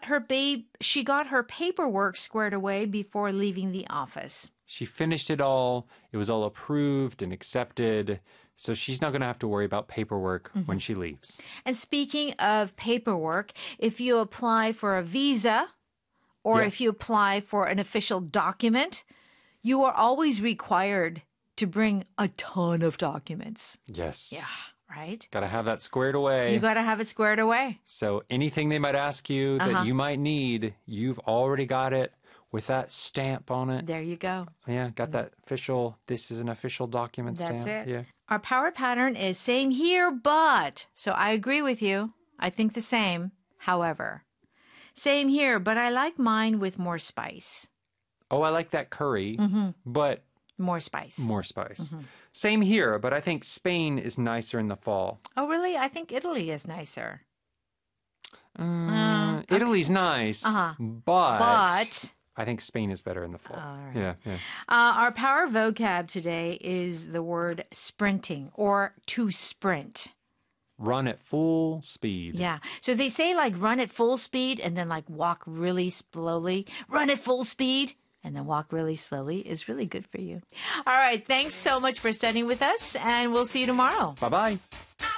got her paperwork squared away before leaving the office. She finished it all. It was all approved and accepted. So she's not going to have to worry about paperwork when she leaves. And speaking of paperwork, if you apply for a visa or if you apply for an official document, you are always required to bring a ton of documents. Yes. Yeah, right? Got to have that squared away. You got to have it squared away. So anything they might ask you that you might need, you've already got it with that stamp on it. There you go. Yeah, got that official, this is an official document stamp. That's it. Yeah. Our power pattern is same here, but. So I agree with you. I think the same. However, same here, but I like mine with more spice. Oh, I like that curry, but More spice. more spice. Same here, but I think Spain is nicer in the fall. Oh, really? I think Italy is nicer. Italy's nice, but I think Spain is better in the fall. All right. Yeah. Our power vocab today is the word sprinting or to sprint. Run at full speed. Yeah. So they say like run at full speed and then like walk really slowly. Run at full speed and then walk really slowly is really good for you. All right. Thanks so much for studying with us, and we'll see you tomorrow. Bye-bye.